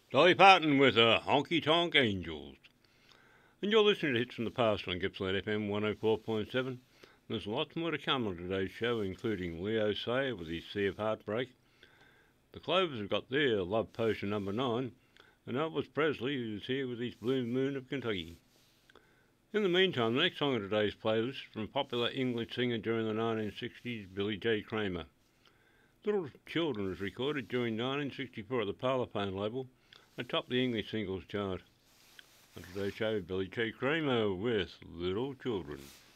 Dolly Parton with Honky Tonk Angels. And you're listening to Hits from the Past on Gippsland FM 104.7. There's lots more to come on today's show, including Leo Sayer with his Sea of Heartbreak. The Clovers have got their Love Potion number 9. And Elvis Presley, who's here with his Blue Moon of Kentucky. In the meantime, the next song on today's playlist is from popular English singer during the 1960s, Billy J. Kramer. Little Children was recorded during 1964 at the Parlophone label and topped the English singles chart. On today's show, Billy J. Kramer with Little Children.